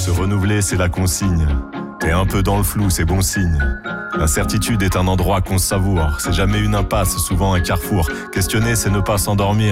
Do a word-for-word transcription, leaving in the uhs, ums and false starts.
Se renouveler, c'est la consigne. T'es un peu dans le flou, c'est bon signe. L'incertitude est un endroit qu'on savoure. C'est jamais une impasse, souvent un carrefour. Questionner, c'est ne pas s'endormir.